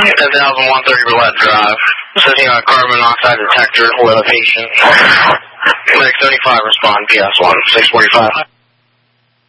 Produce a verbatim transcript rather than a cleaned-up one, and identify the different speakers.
Speaker 1: ten thousand one thirty Roulette Drive. Sitting on a carbon monoxide detector with a patient. Medic seventy-five respond, P S one, six forty-five.